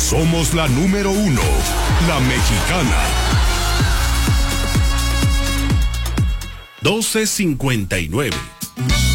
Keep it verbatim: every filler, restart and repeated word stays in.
Somos la número uno, la mexicana. doce cincuenta y nueve.